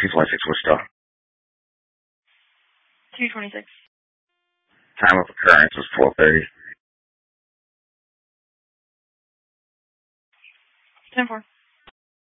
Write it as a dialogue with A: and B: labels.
A: 226 Wichita.
B: 226.
A: Time of occurrence was 12:30.
B: 10-4.